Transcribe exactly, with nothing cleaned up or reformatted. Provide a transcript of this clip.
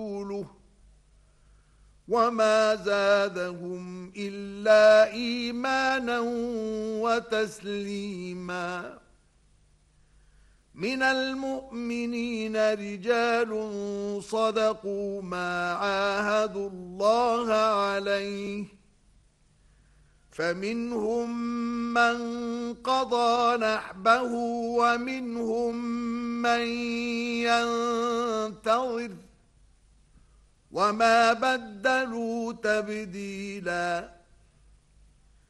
ورسوله وما زادهم إلا إيمانا وتسليما. من المؤمنين رجال صدقوا ما عاهدوا الله عليه، فمنهم من قضى نحبه ومنهم من ينتظر وما بدلوا تبديلا.